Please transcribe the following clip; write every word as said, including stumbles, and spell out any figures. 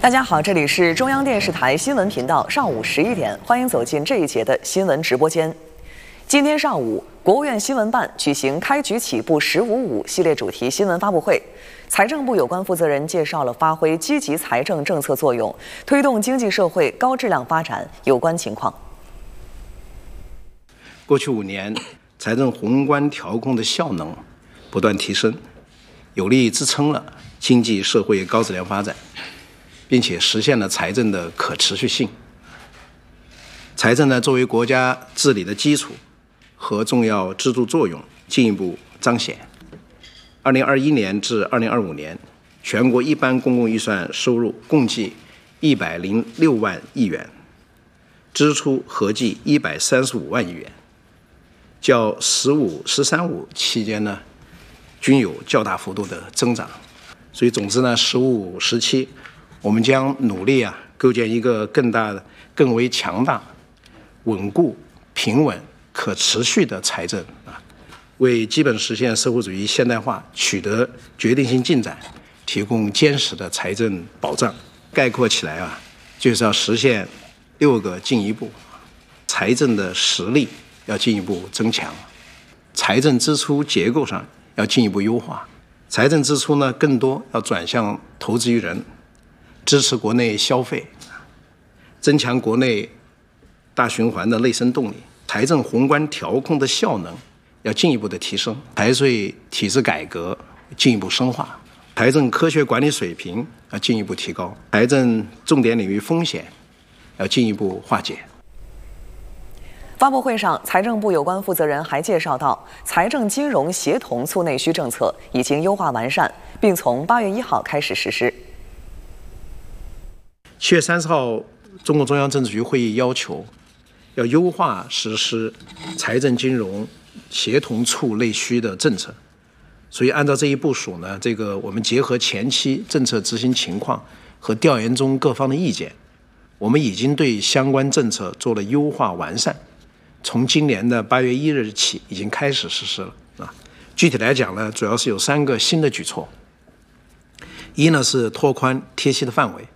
大家好，这里是中央电视台新闻频道，上午十一点，欢迎走进这一节的新闻直播间。今天上午，国务院新闻办举行“开局起步十五五”系列主题新闻发布会，财政部有关负责人介绍了发挥积极财政政策作用，推动经济社会高质量发展有关情况。 过去五年，财政宏观调控的效能不断提升，有力支撑了经济社会高质量发展，并且实现了财政的可持续性。财政呢，作为国家治理的基础和重要支柱作用进一步彰显。二零二一年至二零二五年，全国一般公共预算收入共计一百零六万亿元，支出合计一百三十五万亿元，较“十五”“十三五”期间呢，均有较大幅度的增长。所以，总之呢，“十五”“十七”，我们将努力啊，构建一个更大的、更为强大、稳固、平稳、可持续的财政啊，为基本实现社会主义现代化取得决定性进展提供坚实的财政保障。概括起来啊，就是要实现六个进一步：财政的实力要进一步增强，财政支出结构上要进一步优化，财政支出呢更多要转向投资于人，支持国内消费，增强国内大循环的内生动力。财政宏观调控的效能要进一步的提升，财税体制改革进一步深化，财政科学管理水平要进一步提高，财政重点领域风险要进一步化解。 发布会上，财政部有关负责人还介绍到，财政金融协同促内需政策已经优化完善，并从八月一号开始实施。 七月三十号，中共中央政治局会议要求，要优化实施财政金融协同促内需的政策。所以，按照这一部署呢，这个我们结合前期政策执行情况和调研中各方的意见，我们已经对相关政策做了优化完善。从今年的八月一日起，已经开始实施了啊。具体来讲呢，主要是有三个新的举措。一呢是拓宽贴息的范围，